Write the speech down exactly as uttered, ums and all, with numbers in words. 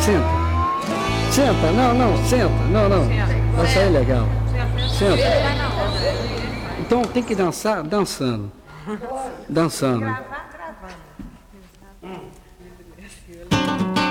senta. Senta, não, não, senta, não, não. Vai sair legal. Senta. Então tem que dançar dançando. Dançando.